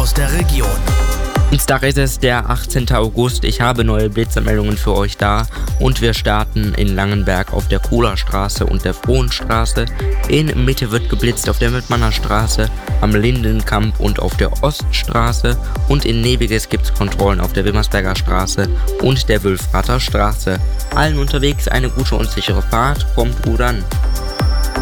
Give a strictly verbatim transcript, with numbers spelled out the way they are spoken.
aus der Region. Dienstag ist es der achtzehnter August. Ich habe neue Blitzermeldungen für euch da und wir starten in Langenberg auf der Kohlerstraße und der Frohenstraße. In Mitte wird geblitzt auf der Wittmanner Straße, am Lindenkamp und auf der Oststraße und in Nebiges gibt es Kontrollen auf der Wilmersberger Straße und der Wülfrather Straße. Allen unterwegs eine gute und sichere Fahrt, kommt gut an.